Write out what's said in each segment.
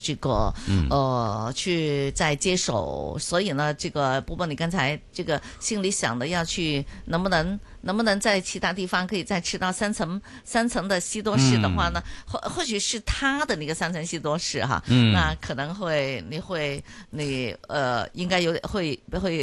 这个去再接手，所以呢，这个波波你刚才这个心里想的要去，能不能在其他地方可以再吃到三层的西多士的话呢，或许是他的那个3层西多士哈，那可能你应该会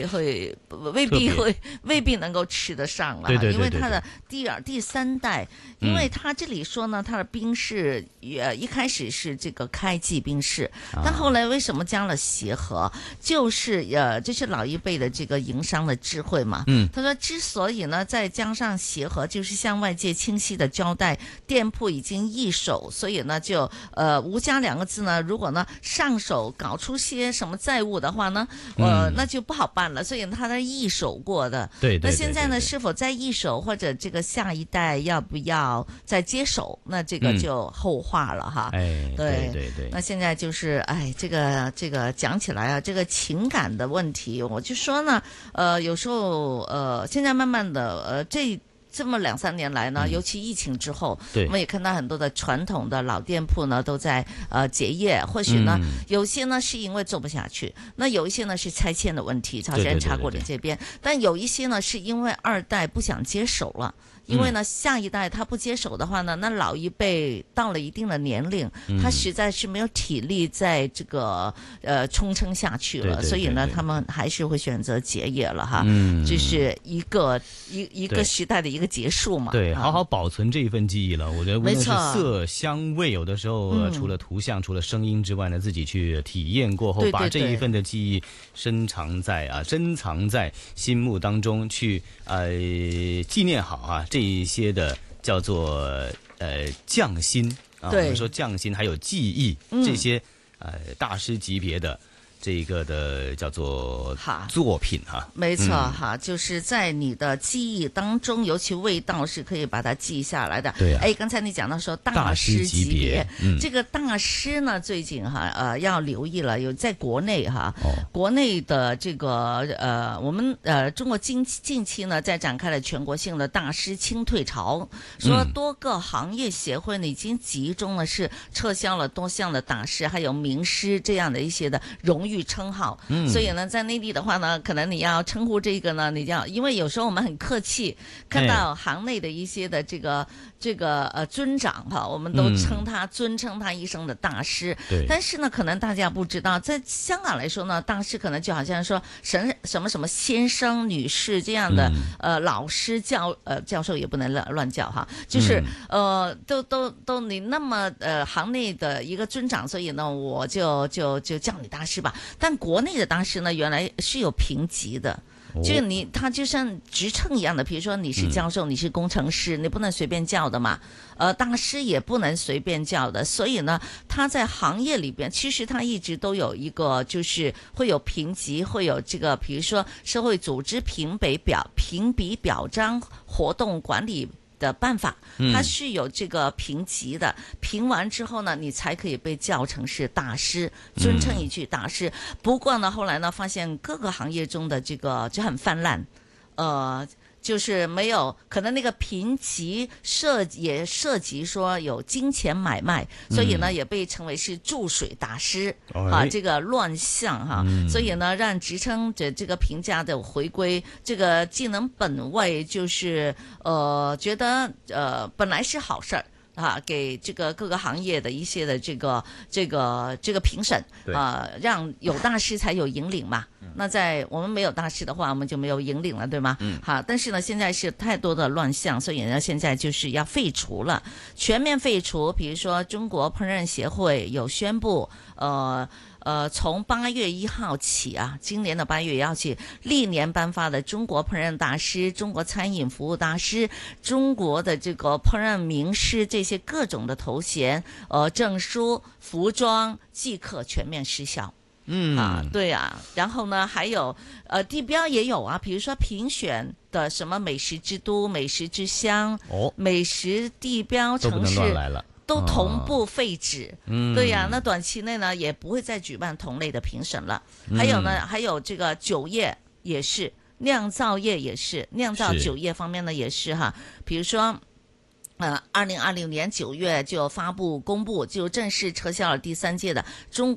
未必能够吃得上了， 对， 因为他的第3代，因为他这里说呢，他的冰室一开始是这个开季冰室，但后来为什么加了协和？就是这是老一辈的这个营商的智慧嘛。他说之所以呢再加上协和，就是向外界清晰的交代店铺已经易手，所以呢就无加2个字呢，如果呢上手搞出些什么债务的话呢，那就不好办了。所以他是易手过的。 对。 那现在呢，是否在易手或者这个下一代要不要再接手？那这个就后话了哈。对。那现在就是这个讲起来啊，这个情感的问题，我就说呢，有时候现在慢慢的这么2-3年来呢，尤其疫情之后，我们也看到很多的传统的老店铺呢都在结业，或许呢有些呢是因为做不下去，那有一些呢是拆迁的问题，朝鲜茶果里这边，但有一些呢是因为2代不想接手了。因为呢，下一代他不接手的话呢，那老一辈到了一定的年龄，他实在是没有体力在这个冲撑下去了，所以呢，他们还是会选择结业了哈。这是一个时代的一个结束嘛。 对，好好保存这一份记忆了。我觉得无论是色香味，有的时候除了图像、除了声音之外呢，自己去体验过后，把这一份的记忆珍藏在心目当中，去纪念好啊。这一些的叫做匠心啊，我们说匠心还有技艺，这些大师级别的这个的叫做作品哈， 没错哈，就是在你的记忆当中，尤其味道是可以把它记下来的。 对啊， 刚才你讲到说大师级别，这个大师呢，最近哈要留意了，有在国内哈，国内的这个我们中国近期呢在展开了全国性的大师清退潮，说多个行业协会呢已经集中了是撤销了多项的大师还有名师这样的一些的荣誉称号，所以呢，在内地的话呢，可能你要称呼这个呢，你要，因为有时候我们很客气，看到行内的一些的这个尊长哈，我们都尊称他一声的大师。 对。 但是呢，可能大家不知道，在香港来说呢，大师可能就好像说什么先生、女士这样的老师教授也不能乱叫哈，就是都你那么行内的一个尊长，所以呢，我就叫你大师吧。但国内的大师呢，原来是有评级的。就是他就像职称一样的，比如说你是教授，你是工程师，你不能随便叫的嘛。大师也不能随便叫的，所以呢，他在行业里边，其实他一直都有一个，就是会有评级，会有这个，比如说社会组织评比表彰活动管理的办法，它是有这个评级的，评完之后呢，你才可以被叫成是大师，尊称一句大师。不过呢，后来呢，发现各个行业中的这个就很泛滥，就是没有可能那个评级也涉及说有金钱买卖，所以呢也被称为是注水大师这个乱象哈，所以呢让职称这个评价的回归这个技能本位，就是觉得本来是好事儿。给这个各个行业的一些的这个评审让有大师才有引领嘛。那在我们没有大师的话，我们就没有引领了，对吗？好，但是呢，现在是太多的乱象，所以呢，现在就是要废除了，全面废除。比如说，中国烹饪协会有宣布，从8月1号起啊，今年的8月1号起，历年颁发的中国烹饪大师、中国餐饮服务大师、中国的这个烹饪名师这些各种的头衔、证书、服装即刻全面失效。对啊，然后呢，还有地标也有啊，比如说评选的什么美食之都、美食之乡、美食地标城市都不能乱来了。 都同步废止，对呀，那短期内呢也不会再举办同类的评审了。还有呢，还有这个酒业也是，酿造业也是，酿造酒业方面呢也是哈，比如说 2020年9月就公布，就正式撤销了第3届的中